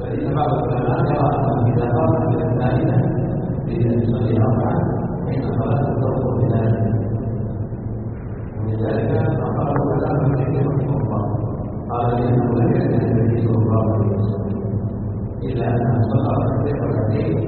فإن بعض العلماء يرى أنه إذا فرق بين الثالثة بأن يصلي أربعة فإن صلاته تبطل بذلك. ولذلك أخبره العلامة ابن رحمه الله قال إنه لم يكن النبي صلى الله عليه وسلم إلا أنه صلى ركعتين